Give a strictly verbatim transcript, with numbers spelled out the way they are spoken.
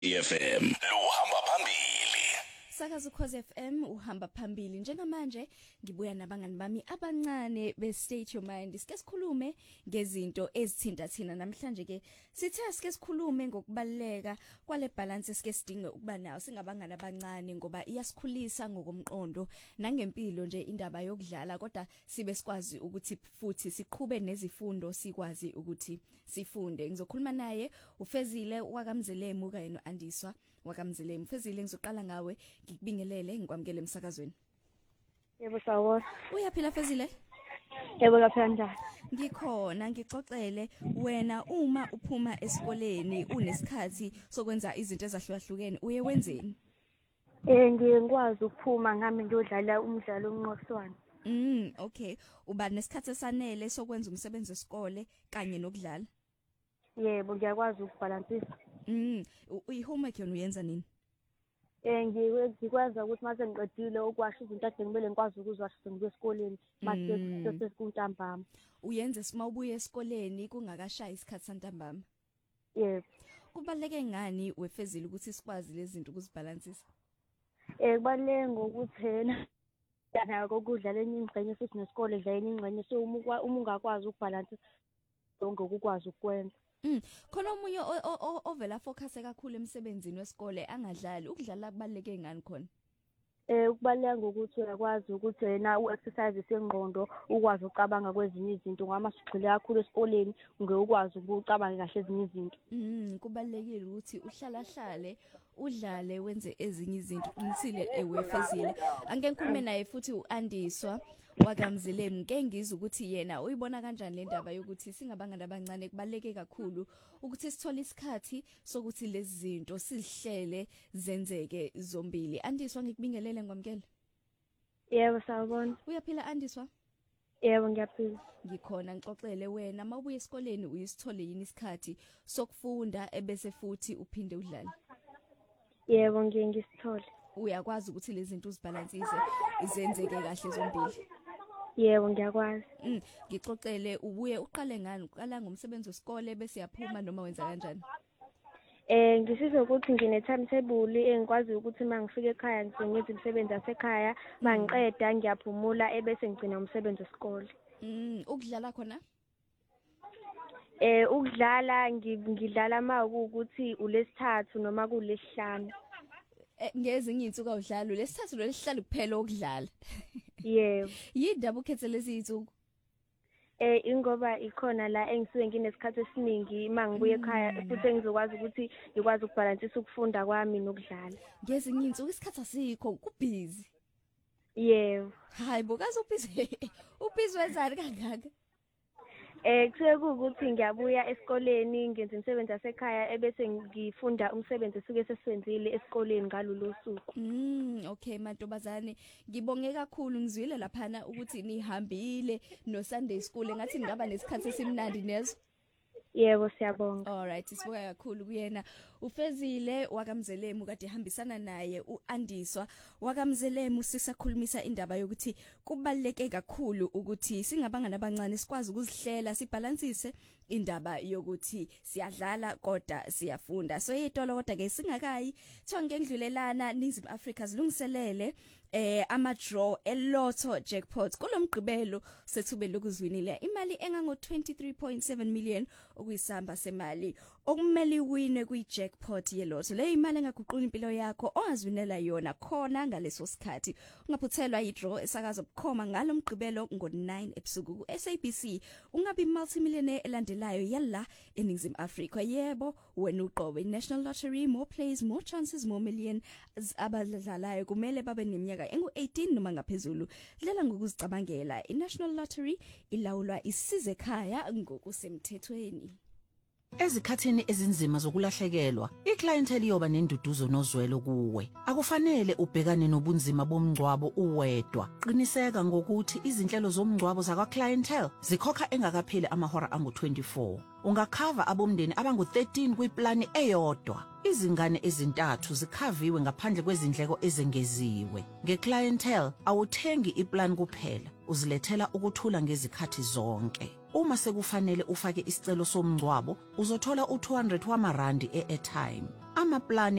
F M lo hamba phambili. Sakaza ukhozi F M uhamba phambili njengamanje ngibuya nabangani bami abancane be State Your Mind sike sikhulume ngezinto ezithinta thina namhlanje ke sithe sike sikhulume ngokubaleka kwale balance sike sidinge ukuba nayo singabangani abancane ngoba iyasikhulisa ngokomqondo nangempilo nje indaba yokudlala kodwa sibe sikwazi ukuthi futhi siqhube nezifundo sikwazi ukuthi sifunde ngizokhuluma naye uFezile wakamzelemu kanye noAndiswa wakamzelemu Fezile ngizoqala ngawe ngikubingelele ngikwamukele emsakazweni. Yebo sawona. Uyaphila Fezile? Yebo lapha njani? Ngikhona ngixoxele wena uma uphuma esikoleni unesikhathi sokwenza izinto ezahlukahlukene uye wenzeni? Eh ngiye ngikwazi ukuphuma ngami ngiyodlala umdlalo omnqoswana. Mm okay uba nesikhathi esanele sokwenza umsebenzi wesikole kanye nokudlala? Yebo ngiyakwazi ukubalansisa. Mm uyihomework yona uyenza nini? Eh ngikwazi ukuthi mase ngiqedile ukwasha izinto ade ngimele ngikwazi ukuzwasha ngibe esikoleni mase sesikuntambama. Uyenze sima ubuye esikoleni kungakashaya isikhathi santambama? Yebo. Kubaleke ngani weFezile ukuthi sikwazi lezi zinto ukuzibalansisa? Eh kubaleke ngokuthi yena yana kokudlala enye ingxenye futhi nesikole dlala enye ingxenye so uma ungakwazi ukubalansisa lonke ukukwazi ukwenza. Mm khona umunye ovela focus kakhulu emsebenzini wesikole angadlali ukudlala kubaleke ngani khona? Eh ukubaleka ngokuthi uyakwazi ukuthi wena uexercise sengqondo ukwazi ukucabanga kwezinye izinto ngoba sigxile kakhulu esikoleni ngeke ukucabanga kahle ezinye izinto. Mm kubalekile ukuthi uhlala hlale udlale wenze ezinye izinto unisile eweFezile. Angeke ngikhulume naye futhi uAndiswa wakamzelemu ngeke ngizwe ukuthi yena uyibona kanjani le ndaba yokuthi singabangani abancane kubaleke kakhulu ukuthi sithole isikhathi sokuthi lezi zinto sihlele zenzeke zombili. Andiswa ngikubingelele ngwamkele. Yebo sawubona. Uyaphila Andiswa? Yebo ngiyaphila. Ngikhona ngixoxele wena mawubuye esikoleni uyisithole yini isikhathi sokufunda ebese futhi uphinde udlale? Yebo ngiye ngisithole. Uyakwazi ukuthi lezi zinto uzibalansise izenzeke kahle zombili? Yebo ngiyakwazi. Mm ngixoxele ubuye uqale ngani uqala ngomsebenzi wesikole bese yaphuma noma wenza kanjani? Eh ngisiza ukuthi ngine timetable engikwazi ukuthi mangifika ekhaya ngisenze imisebenzi yasekhaya mangiqeda ngiyaphumula ebese ngicina umsebenzi wesikole. Mm ukudlala khona? Eh ukudlala ngidlala mawukuthi ulesithathu noma kulesihlanu. Ngezinye insuku awudlala lesithathu lesihlanu kuphela okudlala. Yebo. Yindaba ukhethe lezi insuku? Eh ingoba ikhona la engisuke nginesikhathi esiningi mangibuye ekhaya futhi engizokwazi ukuthi ngikwazi ukubalansisa ukufunda kwami nokudlala. Ngezinye insuku isikhathi asikho kubhizi. Yebo. Hayi bokazi ubhizi. Ubhizi wenzani kangaka? Eh kusuke ukuthi ngiyabuya esikoleni ngenza imisebenzi yasekhaya ebese ngifunda umsebenzi esuke sesenzile esikoleni ngalolu suku. Mm okay mantobazane ngibonge kakhulu ngizwile laphana ukuthi nihambile no Sunday school ngathi ngaba nesikhathi esimnandi nezo. Yebo siyabonga. Alright sibonga kakhulu kuyena uFezile wakamzelemu kade ehambisana naye uAndiswa wakamzelemu sisakhulumisa indaba yokuthi kubaleke kakhulu ukuthi singabangani abancane sikwazi ukuzihlela sibalansise indaba yokuthi siyadlala kodwa siyafunda so yitolo kodwa ke singakayi thiwa ngengidlulelana nizim Africa zilungiselele eh ama draw elotto jackpot kulomgqibelo sethube lokuzwinile imali engango twenty-three point seven million okuyisamba semali okumele uwine kwi jackpot yelotto le imali engaguqula impilo yakho ongazwinela yona khona ngaleso sikhathi ungaphuthelwa i draw esakazo bukhoma ngalomgqibelo ngo nine ebusuku ku S A B C ungabi multimillionaire elandelayo yalla eNingizimu Afrika yebo wena uqobe National Lottery more plays more chances more million abadlalayo kumele babe neminyaka engu eighteen noma ngaphezulu dlela ngokuzicabangela iNational Lottery ilawulwa isize ekhaya ngokusemthethweni. Ezikhathini ezinzima zokulahlekelwa, iclientele iyoba nenduduzo nozwelo kuwe. Akufanele ubhekane nobunzima bomngcwabo uwedwa. Qiniseka ngokuthi izinhlelo zomngcwabo zakwa clientele zikhokha engakapheli amahora angu twenty-four. Ungakhava abomndeni abangu thirteen kwiplani eyodwa. Izingane ezintathu zikhaviwe ngaphandle kwezindleko ezengeziwe. Ngeclientele awuthengi iplan kuphela, uzilethela ukuthula ngezikhathi zonke. Uma sekufanele ufake isicelo somngcwabo, uzothola u two hundred wamarandi e-airtime. Amaplani